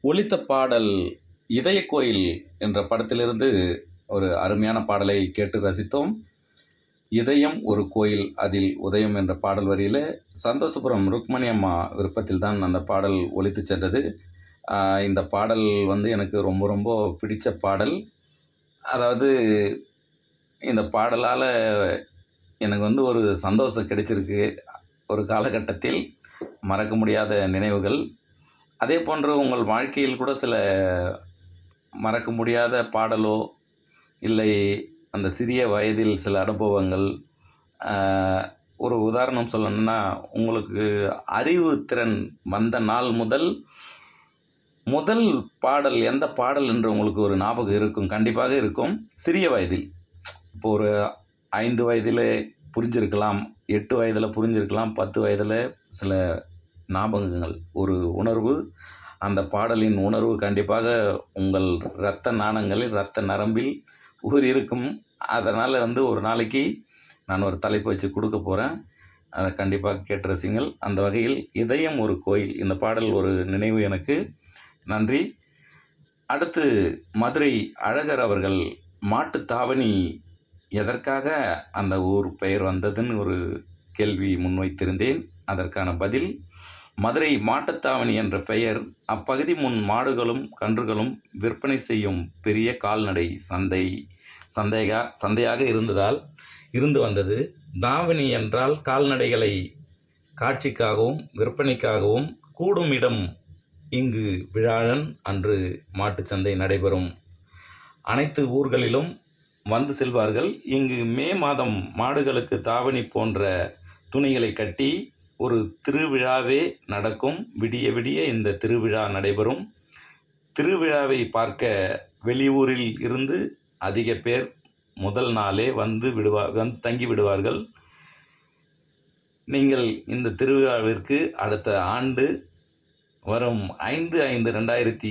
ஒலித்த பாடல் இதய கோயில் என்ற படத்திலிருந்து ஒரு அருமையான பாடலை கேட்டு ரசித்தோம். இதயம் ஒரு கோயில் அதில் உதயம் என்ற பாடல் வரியில் சந்தோஷபுரம் ருக்மணி அம்மா விருப்பத்தில் தான் அந்த பாடல் ஒலித்து சென்றது. இந்த பாடல் எனக்கு ரொம்ப ரொம்ப பிடித்த பாடல். அதாவது இந்த பாடலால் எனக்கு ஒரு சந்தோஷம் கிடைச்சிருக்கு. ஒரு காலகட்டத்தில் மறக்க முடியாத நினைவுகள். அதே போன்று உங்கள் வாழ்க்கையில் கூட சில மறக்க முடியாத பாடலோ இல்லை அந்த சிறிய வயதில் சில அனுபவங்கள், ஒரு உதாரணம் சொல்லணும்னா, உங்களுக்கு அறிவு திறன் வந்த நாள் முதல் பாடல் எந்த பாடல் என்று உங்களுக்கு ஒரு ஞாபகம் இருக்கும், கண்டிப்பாக இருக்கும். சிறிய வயதில், இப்போ ஒரு 5 வயதில் புரிஞ்சிருக்கலாம், 8 வயதில் புரிஞ்சிருக்கலாம், 10 வயதில் சில ஞாபகங்கள், ஒரு உணர்வு. அந்த பாடலின் உணர்வு கண்டிப்பாக உங்கள் இரத்த நாணங்களில், இரத்த நரம்பில் ஊறியிருக்கும். அதனால் ஒரு நாளைக்கு நான் ஒரு தலைப்பு வச்சு கொடுக்க போகிறேன். அதை கண்டிப்பாக கேட்டு ரசிங்கள். அந்த வகையில் இதயம் ஒரு கோயில், இந்த பாடல் ஒரு நினைவு எனக்கு. நன்றி. அடுத்து மதுரை அழகர் அவர்கள் மாட்டுத்தாவணி எதற்காக அந்த ஊர் பெயர் வந்ததுன்னு ஒரு கேள்வி முன்வைத்திருந்தேன். அதற்கான பதில், மதுரை மாட்டுத்தாவணி என்ற பெயர் அப்பகுதி முன் மாடுகளும் கன்றுகளும் விற்பனை செய்யும் பெரிய கால்நடை சந்தையாக இருந்து வந்தது. தாவணி என்றால் கால்நடைகளை காட்சிக்காகவும் விற்பனைக்காகவும் கூடும் இடம். இங்கு விழாழன் அன்று மாட்டுச்சந்தை நடைபெறும். அனைத்து ஊர்களிலும் வந்து செல்வார்கள். இங்கு மே மாதம் மாடுகளுக்கு தாவணி போன்ற துணிகளை கட்டி ஒரு திருவிழாவே நடக்கும். விடிய விடிய இந்த திருவிழா நடைபெறும். திருவிழாவை பார்க்க வெளியூரில் இருந்து அதிக பேர் முதல் நாளே வந்து தங்கி விடுவார்கள். நீங்கள் இந்த திருவிழாவிற்கு அடுத்த ஆண்டு வரும் 5/5/2020